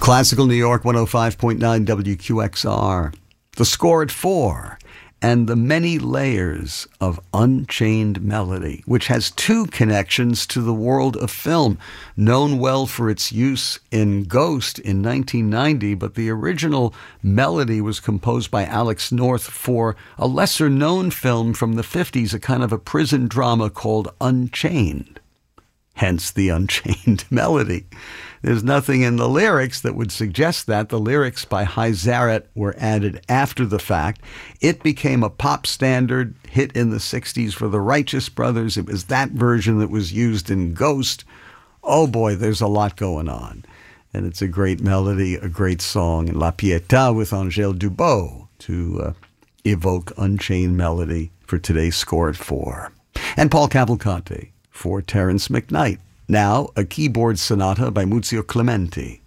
Classical New York 105.9 WQXR. The Score at 4. And the many layers of Unchained Melody, which has two connections to the world of film, known well for its use in Ghost in 1990, but the original melody was composed by Alex North for a lesser-known film from the 50s, a kind of a prison drama called Unchained. Hence the Unchained Melody. There's nothing in the lyrics that would suggest that. The lyrics by Hy Zaret were added after the fact. It became a pop standard hit in the 60s for the Righteous Brothers. It was that version that was used in Ghost. Oh boy, there's a lot going on. And it's a great melody, a great song. And La Pietà with Angèle Dubot to evoke Unchained Melody for today's Score at 4. And Paul Cavalcante for Terence McKnight. Now, a keyboard sonata by Muzio Clementi.